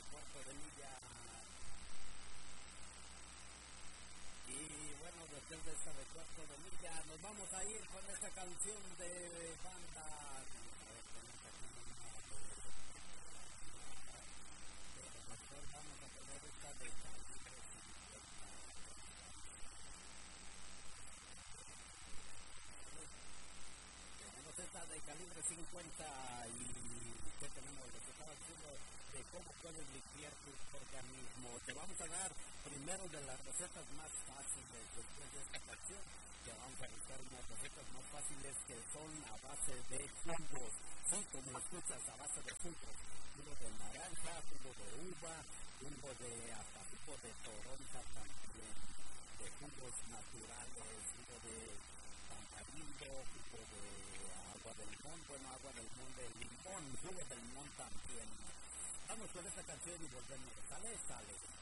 cuarto de milla. Y bueno, después de esta de cuarto de milla, nos vamos a ir con esta canción de banda. Mejor vamos a poner esta de esta de calibre 50 y que tenemos lo que estaba diciendo de cómo puedes limpiar tu organismo. Te vamos a dar primero de las recetas más fáciles después de esta canción. Te vamos a buscar unas recetas más fáciles que son a base de jugos. Sí, como lo escuchas, a base de jugos. Jugo de naranja, jugo de uva, jugo de hasta jugo de toronja también, de jugos naturales, jugo de tamarindo, jugo de agua de limón, agua de limón de limón, jugo de limón también. Vamos con esta canción y volvemos. Sale.